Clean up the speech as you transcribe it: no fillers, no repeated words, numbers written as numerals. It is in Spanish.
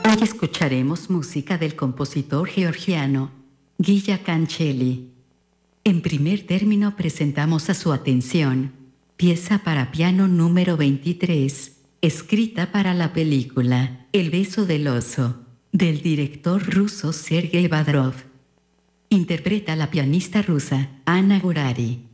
Hoy escucharemos música del compositor georgiano Gyula Kancheli. En primer término presentamos a su atención pieza para piano número 23, escrita para la película El beso del oso, del director ruso Sergei Badrov. Interpreta la pianista rusa Anna Gurari.